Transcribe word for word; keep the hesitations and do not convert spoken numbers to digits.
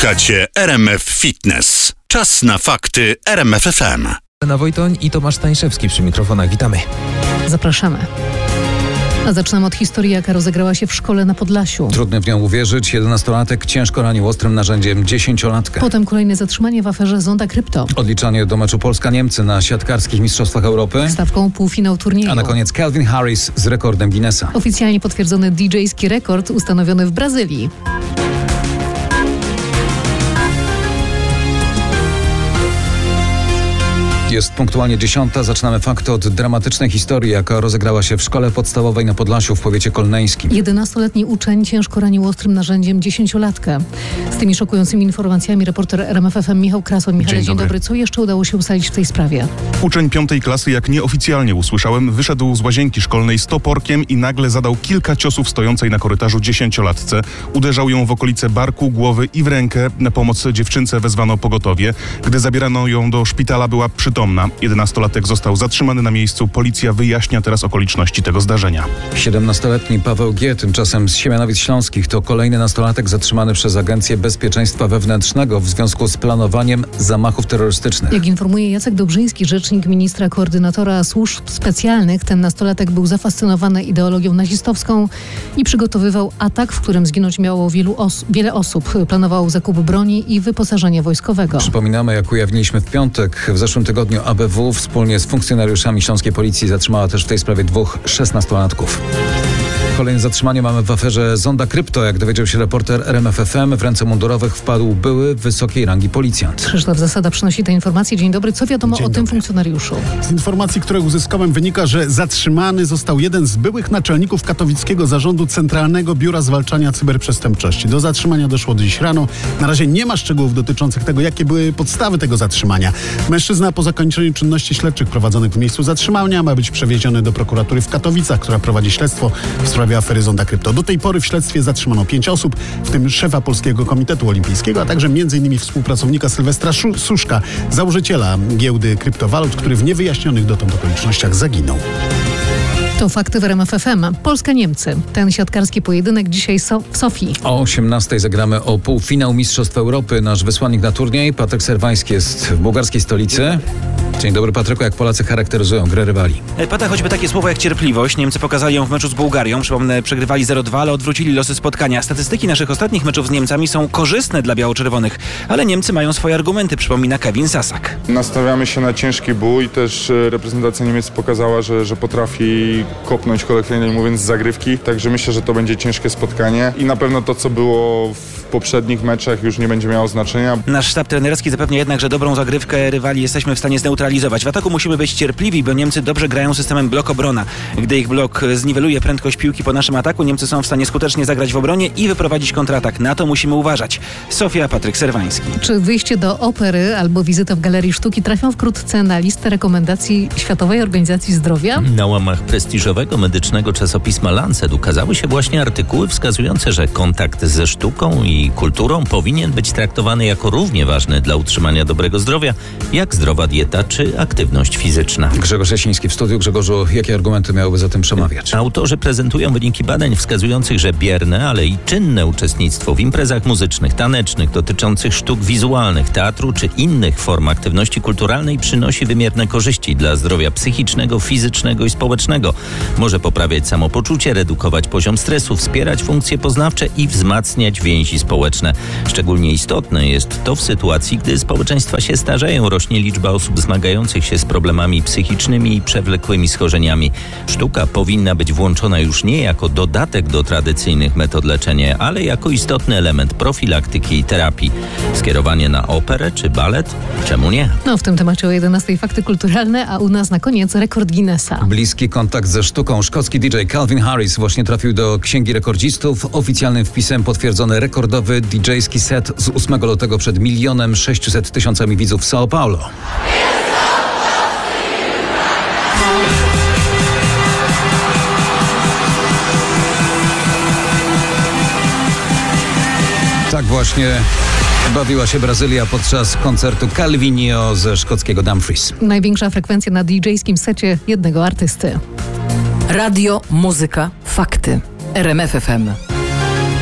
Słuchacie R M F Fitness. Czas na fakty R M F F M. Na Wojtoń i Tomasz Tańszewski przy mikrofonach. Witamy. Zapraszamy. A zaczynam od historii, jaka rozegrała się w szkole na Podlasiu. Trudno w nią uwierzyć. jedenastolatek ciężko ranił ostrym narzędziem dziesięciolatkę. Potem kolejne zatrzymanie w aferze Zonda Krypto. Odliczanie do meczu Polska-Niemcy na siatkarskich mistrzostwach Europy. Stawką półfinał turnieju. A na koniec Calvin Harris z rekordem Guinnessa. Oficjalnie potwierdzony didżejski rekord ustanowiony w Brazylii. Jest punktualnie dziesiąta. Zaczynamy fakty od dramatycznej historii, jaka rozegrała się w szkole podstawowej na Podlasiu w powiecie kolneńskim. jedenastoletni uczeń ciężko ranił ostrym narzędziem dziesięciolatkę. Z tymi szokującymi informacjami reporter R M F F M Michał Krasoń. Michale, dzień, dzień dobry. dobry. Co jeszcze udało się ustalić w tej sprawie? Uczeń piątej klasy, jak nieoficjalnie usłyszałem, wyszedł z łazienki szkolnej z toporkiem i nagle zadał kilka ciosów stojącej na korytarzu dziesięciolatce. Uderzał ją w okolice barku, głowy i w rękę. Na pomoc dziewczynce wezwano pogotowie. Gdy zabierano ją do szpitala, była przytomna. jedenastolatek został zatrzymany na miejscu. Policja wyjaśnia teraz okoliczności tego zdarzenia. siedemnastoletni Paweł G., tymczasem z Siemianowic Śląskich, to kolejny nastolatek zatrzymany przez Agencję Bezpieczeństwa Wewnętrznego w związku z planowaniem zamachów terrorystycznych. Jak informuje Jacek Dobrzyński, rzecznik ministra koordynatora służb specjalnych, ten nastolatek był zafascynowany ideologią nazistowską i przygotowywał atak, w którym zginąć miało wielu os- wiele osób. Planował zakup broni i wyposażenia wojskowego. Przypominamy, jak ujawniliśmy w piątek, w zeszłym tygodniu A B W wspólnie z funkcjonariuszami śląskiej policji zatrzymała też w tej sprawie dwóch szesnastolatków. Kolejne zatrzymanie mamy w aferze Zonda Krypto. Jak dowiedział się reporter R M F F M, w ręce mundurowych wpadł były wysokiej rangi policjant. Krzysztof Zasada przynosi te informacje. Dzień dobry. Co wiadomo Dzień o dobry. tym funkcjonariuszu? Z informacji, które uzyskałem, wynika, że zatrzymany został jeden z byłych naczelników katowickiego zarządu Centralnego Biura Zwalczania Cyberprzestępczości. Do zatrzymania doszło dziś rano. Na razie nie ma szczegółów dotyczących tego, jakie były podstawy tego zatrzymania. Mężczyzna po zakończeniu czynności śledczych prowadzonych w miejscu zatrzymania ma być przewieziony do prokuratury w Katowicach, która prowadzi śledztwo w sprawie afery Zonda Krypto. Do tej pory w śledztwie zatrzymano pięć osób, w tym szefa Polskiego Komitetu Olimpijskiego, a także między innymi współpracownika Sylwestra Suszka, założyciela giełdy kryptowalut, który w niewyjaśnionych dotąd okolicznościach zaginął. To fakty w R M F F M. Polska-Niemcy. Ten siatkarski pojedynek dzisiaj so- w Sofii. O osiemnastej zagramy o półfinał Mistrzostw Europy. Nasz wysłannik na turniej, Patryk Serwański, jest w bułgarskiej stolicy. Dzień dobry, Patryku. Jak Polacy charakteryzują grę rywali? Pada choćby takie słowo jak cierpliwość. Niemcy pokazali ją w meczu z Bułgarią. Przypomnę, przegrywali zero dwa, ale odwrócili losy spotkania. Statystyki naszych ostatnich meczów z Niemcami są korzystne dla biało-czerwonych, ale Niemcy mają swoje argumenty, przypomina Kevin Sasak. Nastawiamy się na ciężki bój. Też reprezentacja Niemiec pokazała, że, że potrafi kopnąć, kolokwialnie mówiąc, z zagrywki. Także myślę, że to będzie ciężkie spotkanie i na pewno to, co było w poprzednich meczach, już nie będzie miało znaczenia. Nasz sztab trenerski zapewnia jednak, że dobrą zagrywkę rywali jesteśmy w stanie zneutralizować. W ataku musimy być cierpliwi, bo Niemcy dobrze grają systemem blok-obrona. Gdy ich blok zniweluje prędkość piłki po naszym ataku, Niemcy są w stanie skutecznie zagrać w obronie i wyprowadzić kontratak. Na to musimy uważać. Sofia, Patryk Serwański. Czy wyjście do opery albo wizyta w Galerii Sztuki trafią wkrótce na listę rekomendacji Światowej Organizacji Zdrowia? Na łamach prestiżowego medycznego czasopisma Lancet ukazały się właśnie artykuły wskazujące, że kontakt ze sztuką i kulturą powinien być traktowany jako równie ważny dla utrzymania dobrego zdrowia, jak zdrowa dieta czy aktywność fizyczna. Grzegorz Jasiński w studiu. Grzegorzu, jakie argumenty miałyby za tym przemawiać? Autorzy prezentują wyniki badań wskazujących, że bierne, ale i czynne uczestnictwo w imprezach muzycznych, tanecznych, dotyczących sztuk wizualnych, teatru czy innych form aktywności kulturalnej przynosi wymierne korzyści dla zdrowia psychicznego, fizycznego i społecznego. Może poprawiać samopoczucie, redukować poziom stresu, wspierać funkcje poznawcze i wzmacniać więzi społeczne. Szczególnie istotne jest to w sytuacji, gdy społeczeństwa się starzeją, rośnie liczba osób zmagających się z problemami psychicznymi i przewlekłymi schorzeniami. Sztuka powinna być włączona już nie jako dodatek do tradycyjnych metod leczenia, ale jako istotny element profilaktyki i terapii. Skierowanie na operę czy balet? Czemu nie? No w tym temacie o jedenastej fakty kulturalne, a u nas na koniec rekord Guinnessa. Bliski kontakt ze sztuką. Szkocki D J Calvin Harris właśnie trafił do Księgi Rekordzistów. Oficjalnym wpisem potwierdzony rekordowy didżejski set z ósmego lutego przed milionem sześciuset tysiącami widzów w São Paulo. Tak właśnie bawiła się Brazylia podczas koncertu Calvinio ze szkockiego Dumfries. Największa frekwencja na didżejskim secie jednego artysty. Radio, muzyka, fakty. R M F F M.